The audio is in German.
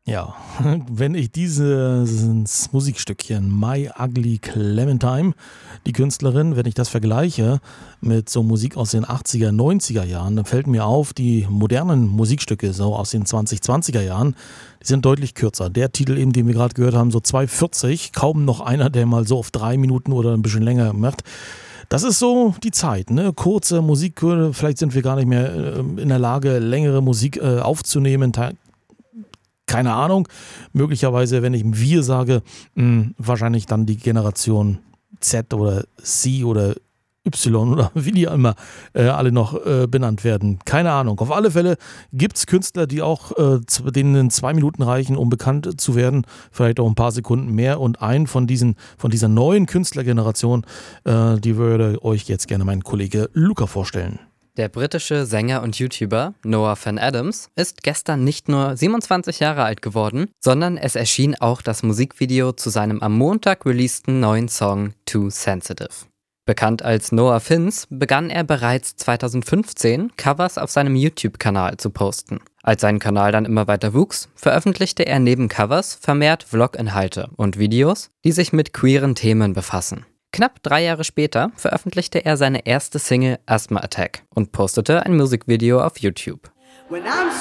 Ja, wenn ich dieses Musikstückchen My Ugly Clementine, die Künstlerin, wenn ich das vergleiche mit so Musik aus den 80er, 90er Jahren, dann fällt mir auf, die modernen Musikstücke so aus den 2020er Jahren, die sind deutlich kürzer. Der Titel eben, den wir gerade gehört haben, so 2,40, kaum noch einer, der mal so auf 3 Minuten oder ein bisschen länger macht. Das ist so die Zeit, ne? Kurze Musik, vielleicht sind wir gar nicht mehr in der Lage, längere Musik aufzunehmen. Keine Ahnung, möglicherweise, wenn ich wir sage, wahrscheinlich dann die Generation Z oder C oder Y oder wie die immer alle noch benannt werden. Keine Ahnung. Auf alle Fälle gibt es Künstler, die auch denen 2 Minuten reichen, um bekannt zu werden, vielleicht auch ein paar Sekunden mehr. Und einen von dieser neuen Künstlergeneration, die würde euch jetzt gerne mein Kollege Luca vorstellen. Der britische Sänger und YouTuber Noah Van Adams ist gestern nicht nur 27 Jahre alt geworden, sondern es erschien auch das Musikvideo zu seinem am Montag releaseden neuen Song Too Sensitive. Bekannt als Noah Fins begann er bereits 2015 Covers auf seinem YouTube-Kanal zu posten. Als sein Kanal dann immer weiter wuchs, veröffentlichte er neben Covers vermehrt Vlog-Inhalte und Videos, die sich mit queeren Themen befassen. Knapp 3 Jahre später veröffentlichte er seine erste Single Asthma Attack und postete ein Musikvideo auf YouTube.